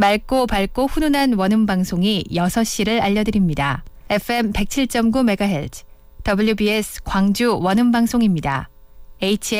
맑고 밝고 훈훈한 원음 방송이 6시를 알려드립니다. FM 107.9MHz WBS 광주 원음 방송입니다.